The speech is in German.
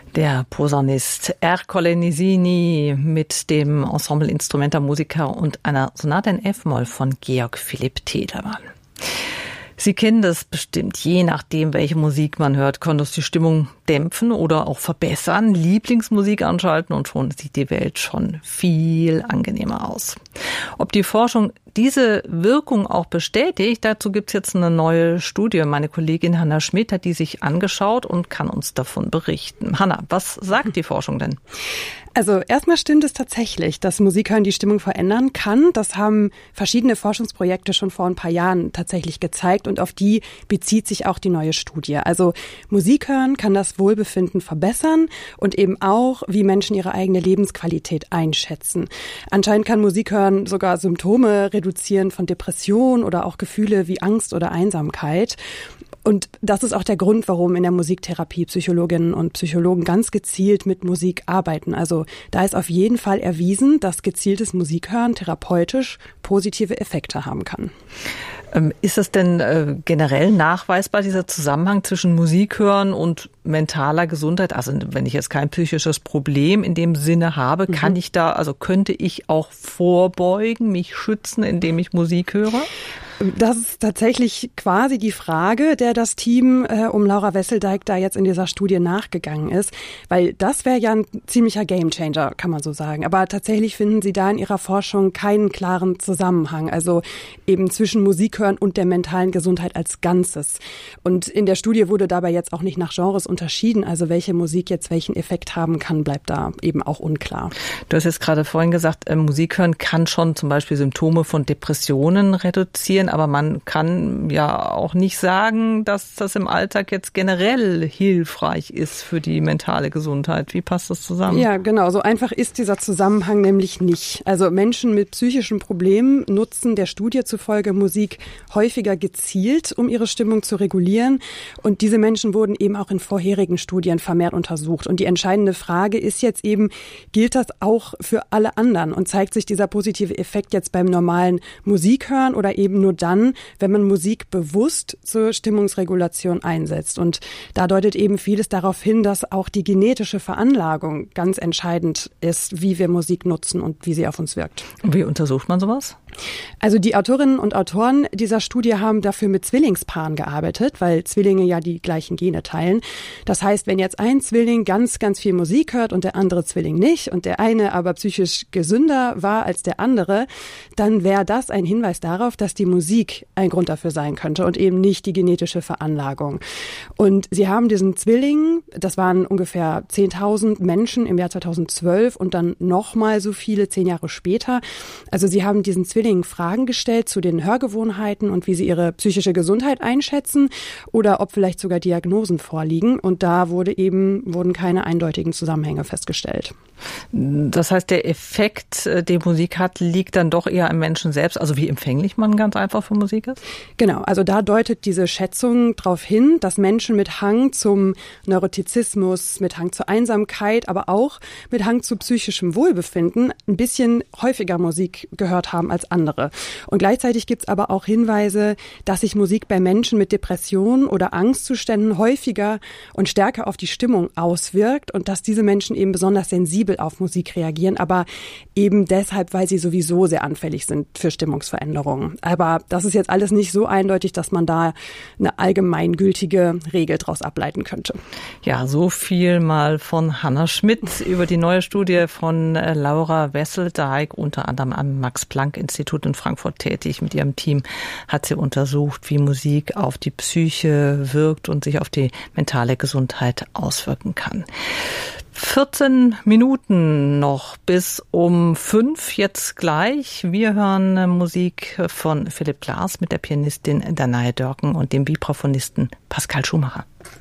Der Posaunist Ercole Nisini mit dem Ensemble Instrumenta Musica und einer Sonate in F-Moll von Georg Philipp Telemann. Sie kennen das bestimmt. Je nachdem, welche Musik man hört, kann das die Stimmung dämpfen oder auch verbessern. Lieblingsmusik anschalten und schon sieht die Welt schon viel angenehmer aus. Ob die Forschung diese Wirkung auch bestätigt, dazu gibt's jetzt eine neue Studie. Meine Kollegin Hanna Schmidt hat die sich angeschaut und kann uns davon berichten. Hanna, was sagt die Forschung denn? Also erstmal stimmt es tatsächlich, dass Musikhören die Stimmung verändern kann. Das haben verschiedene Forschungsprojekte schon vor ein paar Jahren tatsächlich gezeigt und auf die bezieht sich auch die neue Studie. Also Musikhören kann das Wohlbefinden verbessern und eben auch, wie Menschen ihre eigene Lebensqualität einschätzen. Anscheinend kann Musikhören sogar Symptome reduzieren von Depression oder auch Gefühle wie Angst oder Einsamkeit. Und das ist auch der Grund, warum in der Musiktherapie Psychologinnen und Psychologen ganz gezielt mit Musik arbeiten. Also da ist auf jeden Fall erwiesen, dass gezieltes Musikhören therapeutisch positive Effekte haben kann. Ist es denn generell nachweisbar, dieser Zusammenhang zwischen Musikhören und mentaler Gesundheit? Also wenn ich jetzt kein psychisches Problem in dem Sinne habe, könnte ich auch vorbeugen, mich schützen, indem ich Musik höre? Das ist tatsächlich quasi die Frage, der das Team um Laura Wesseldijk da jetzt in dieser Studie nachgegangen ist, weil das wäre ja ein ziemlicher Gamechanger, kann man so sagen. Aber tatsächlich finden sie da in ihrer Forschung keinen klaren Zusammenhang, also eben zwischen Musikhören und der mentalen Gesundheit als Ganzes. Und in der Studie wurde dabei jetzt auch nicht nach Genres unterschieden, also welche Musik jetzt welchen Effekt haben kann, bleibt da eben auch unklar. Du hast jetzt gerade vorhin gesagt, Musikhören kann schon zum Beispiel Symptome von Depressionen reduzieren, aber man kann ja auch nicht sagen, dass das im Alltag jetzt generell hilfreich ist für die mentale Gesundheit. Wie passt das zusammen? Ja, genau. So einfach ist dieser Zusammenhang nämlich nicht. Also Menschen mit psychischen Problemen nutzen der Studie zufolge Musik häufiger gezielt, um ihre Stimmung zu regulieren. Und diese Menschen wurden eben auch in vorherigen Studien vermehrt untersucht. Und die entscheidende Frage ist jetzt eben, gilt das auch für alle anderen? Und zeigt sich dieser positive Effekt jetzt beim normalen Musikhören oder eben nur dann, wenn man Musik bewusst zur Stimmungsregulation einsetzt. Und da deutet eben vieles darauf hin, dass auch die genetische Veranlagung ganz entscheidend ist, wie wir Musik nutzen und wie sie auf uns wirkt. Und wie untersucht man sowas? Also die Autorinnen und Autoren dieser Studie haben dafür mit Zwillingspaaren gearbeitet, weil Zwillinge ja die gleichen Gene teilen. Das heißt, wenn jetzt ein Zwilling ganz, ganz viel Musik hört und der andere Zwilling nicht und der eine aber psychisch gesünder war als der andere, dann wäre das ein Hinweis darauf, dass die Musik ein Grund dafür sein könnte und eben nicht die genetische Veranlagung. Und sie haben diesen Zwillingen, das waren ungefähr 10.000 Menschen im Jahr 2012 und dann nochmal so viele 10 Jahre später. Also sie haben diesen Zwillingen Fragen gestellt zu den Hörgewohnheiten und wie sie ihre psychische Gesundheit einschätzen oder ob vielleicht sogar Diagnosen vorliegen. Und da wurden keine eindeutigen Zusammenhänge festgestellt. Das heißt, der Effekt, den Musik hat, liegt dann doch eher am Menschen selbst, also wie empfänglich man ganz einfach für Musik ist? Genau, also da deutet diese Schätzung darauf hin, dass Menschen mit Hang zum Neurotizismus, mit Hang zur Einsamkeit, aber auch mit Hang zu psychischem Wohlbefinden ein bisschen häufiger Musik gehört haben als andere. Und gleichzeitig gibt es aber auch Hinweise, dass sich Musik bei Menschen mit Depressionen oder Angstzuständen häufiger und stärker auf die Stimmung auswirkt und dass diese Menschen eben besonders sensibel auf Musik reagieren, aber eben deshalb, weil sie sowieso sehr anfällig sind für Stimmungsveränderungen. Aber das ist jetzt alles nicht so eindeutig, dass man da eine allgemeingültige Regel daraus ableiten könnte. Ja, so viel mal von Hanna Schmidt über die neue Studie von Laura Wesseldijk, unter anderem am Max-Planck-Institut in Frankfurt tätig. Mit ihrem Team hat sie untersucht, wie Musik auf die Psyche wirkt und sich auf die mentale Gesundheit auswirken kann. 14 Minuten noch bis um 5 jetzt gleich. Wir hören Musik von Philipp Glass mit der Pianistin Danae Dörken und dem Vibraphonisten Pascal Schumacher.